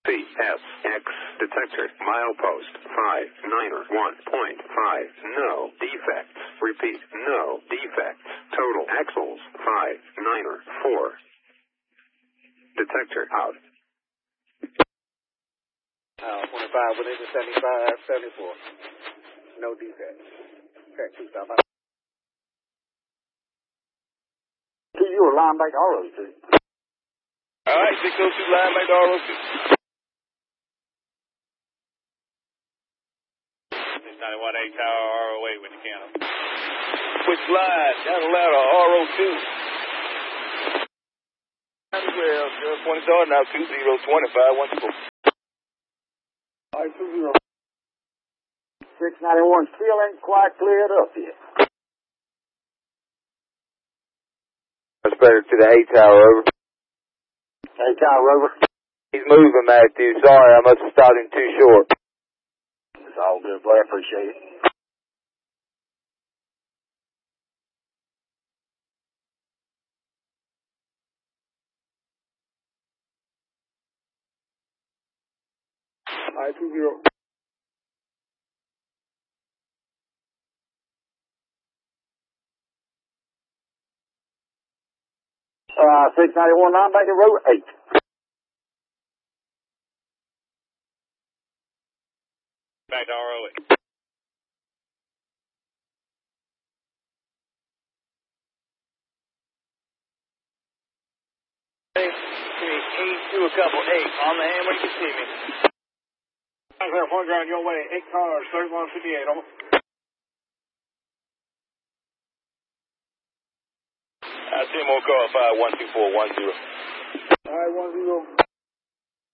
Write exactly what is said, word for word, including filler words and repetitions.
Repeat. S X detector. Milepost five niner one point five. No defects. Repeat. No defects. Total axles five niner four. Detector out. Uh, twenty-five within the seventy-five seventy-four. No defects. Track two stop out. To your line back to R O two. All right, six oh two line back to R O two. six ninety-one A tower R O eight with the cannon. Switch line down the ladder R O two. Well, zero twenty start now two zero twenty-five one two four. All right, two zero. six ninety-one still ain't quite cleared up yet. That's better to the A tower, over. A tower, over. He's moving, Matthew. Sorry, I must have stopped him too short. It's all good, boy. I appreciate it. All right, two zero. Uh, six ninety-one linebacker, road eight. Back to R O eight. Eight to a couple, eight. On the hand when you can see me. One ground your way, eight cars, thirty-one fifty-eight, over. I see more car five one two four one zero. All right, one zero.